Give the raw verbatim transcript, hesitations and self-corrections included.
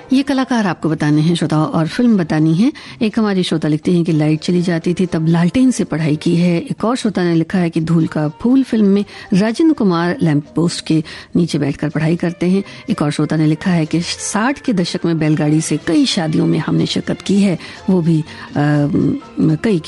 ये कलाकार आपको बताने हैं श्रोताओं और फिल्म बतानी है। एक हमारी श्रोता लिखते हैं कि लाइट चली जाती थी तब लालटेन से पढ़ाई की है। एक और श्रोता ने लिखा है कि धूल का फूल फिल्म में राजेंद्र कुमार लैंप पोस्ट के नीचे बैठकर पढ़ाई करते हैं। एक और श्रोता ने लिखा है कि साठ के दशक में बैलगाड़ी से कई शादियों में हमने शिरकत की है, वो भी आ, कई